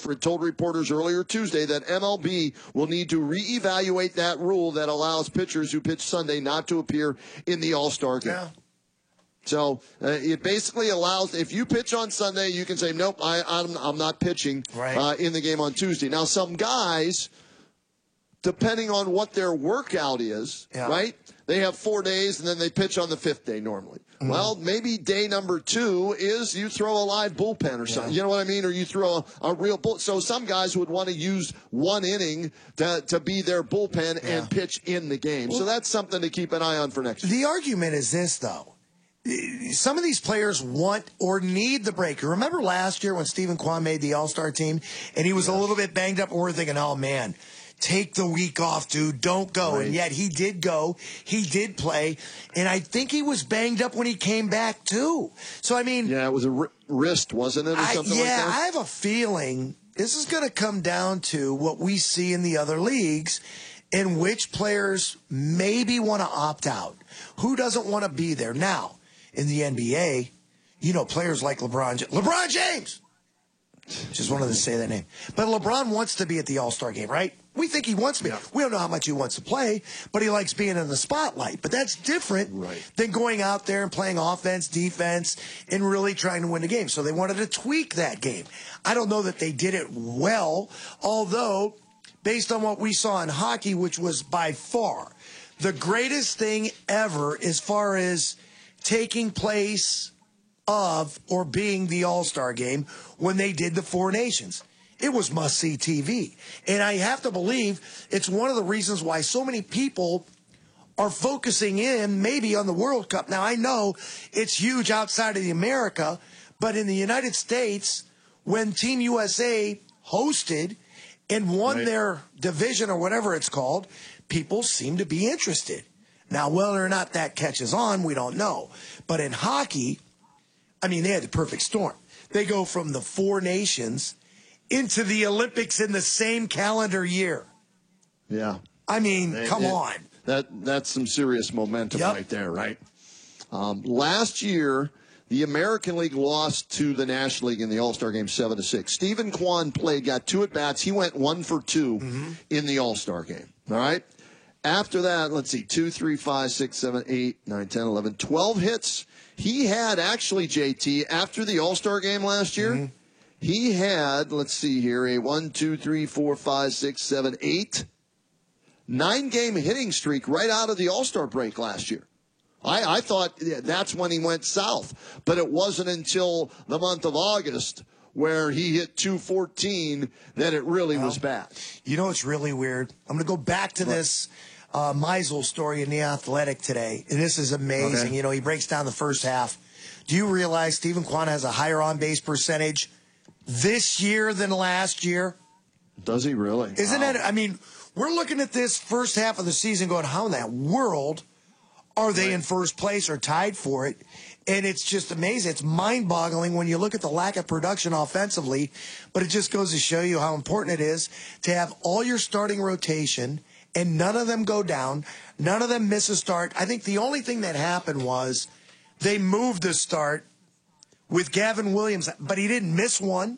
told reporters earlier Tuesday that MLB will need to reevaluate that rule that allows pitchers who pitch Sunday not to appear in the All-Star game. Yeah. So it basically allows, if you pitch on Sunday, you can say, nope, I'm not pitching in the game on Tuesday. Now, some guys, depending on what their workout is, right, they have 4 days and then they pitch on the 5th day normally. Mm-hmm. Well, maybe day number 2 is you throw a live bullpen or something. You know what I mean? Or you throw a real bull. So some guys would want to use one inning to be their bullpen and pitch in the game. Well, so that's something to keep an eye on for next year. The argument is this, though. Some of these players want or need the break. Remember last year when Stephen Kwan made the All-Star team and he was a little bit banged up and we're thinking, oh, man, take the week off, dude. Don't go. Right. And yet he did go. He did play. And I think he was banged up when he came back, too. So, I mean. Yeah, it was a wrist, wasn't it, or something like that? Yeah, I have a feeling this is going to come down to what we see in the other leagues, in which players maybe want to opt out. Who doesn't want to be there? Now, in the NBA, you know, players like LeBron James. Just wanted to say that name. But LeBron wants to be at the All-Star game, right? We think he wants to be. Yeah. We don't know how much he wants to play, but he likes being in the spotlight. But that's different than going out there and playing offense, defense, and really trying to win the game. So they wanted to tweak that game. I don't know that they did it well, although based on what we saw in hockey, which was by far the greatest thing ever as far as taking place of or being the All-Star game when they did the Four Nations. It was must-see TV. And I have to believe it's one of the reasons why so many people are focusing in maybe on the World Cup. Now, I know it's huge outside of the America, but in the United States, when Team USA hosted and won their division or whatever it's called, people seem to be interested. Now, whether or not that catches on, we don't know. But in hockey, I mean, they had the perfect storm. They go from the Four Nations into the Olympics in the same calendar year. Yeah. I mean, come on. That's some serious momentum right there, right? Last year, the American League lost to the National League in the All-Star game 7-6. Stephen Kwan got 2 at-bats. He went 1 for 2 in the All-Star game, all right? After that, let's see, 2, 3, 5, 6, 7, 8, 9, 10, 11, 12 hits. He had actually, JT, after the All-Star game last year, he had, let's see here, a 1, 2, 3, 4, 5, 6, 7, 8, 9-game hitting streak right out of the All-Star break last year. I thought that's when he went south, but it wasn't until the month of August where he hit 214 that it really was bad. You know what's really weird? I'm going to go back to this Meisel story in The Athletic today, and this is amazing. Okay. You know, he breaks down the first half. Do you realize Stephen Kwan has a higher on-base percentage this year than last year? Does he really? Isn't that, I mean, we're looking at this first half of the season going, how in that world are they in first place or tied for it? And it's just amazing. It's mind-boggling when you look at the lack of production offensively, but it just goes to show you how important it is to have all your starting rotation and none of them go down, none of them miss a start. I think the only thing that happened was they moved the start with Gavin Williams, but he didn't miss one.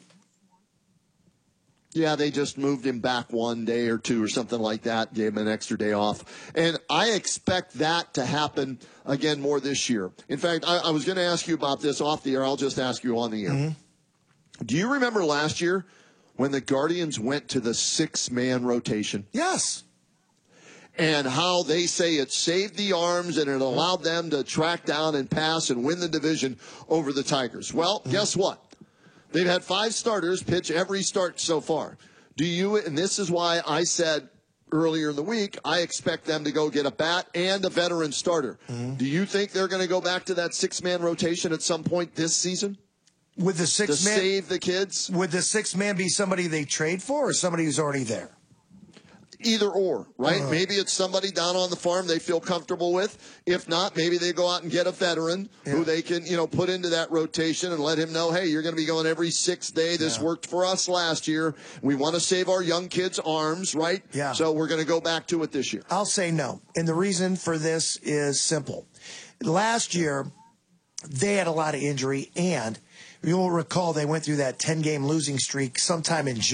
Yeah, they just moved him back 1 day or 2 or something like that, gave him an extra day off. And I expect that to happen again more this year. In fact, I was going to ask you about this off the air. I'll just ask you on the air. Do you remember last year when the Guardians went to the 6-man rotation? Yes. And how they say it saved the arms and it allowed them to track down and pass and win the division over the Tigers. Well, guess what? They've had 5 starters pitch every start so far. Do you, and this is why I said earlier in the week, I expect them to go get a bat and a veteran starter. Do you think they're going to go back to that 6-man rotation at some point this season? With the 6-man? To save the kids? Would the 6-man be somebody they trade for or somebody who's already there? Either or, right? Maybe it's somebody down on the farm they feel comfortable with. If not, maybe they go out and get a veteran who they can, put into that rotation and let him know, hey, you're going to be going every 6th day. This worked for us last year. We want to save our young kids' arms, right? Yeah. So we're going to go back to it this year. I'll say no. And the reason for this is simple. Last year, they had a lot of injury, and you'll recall they went through that 10-game losing streak sometime in June.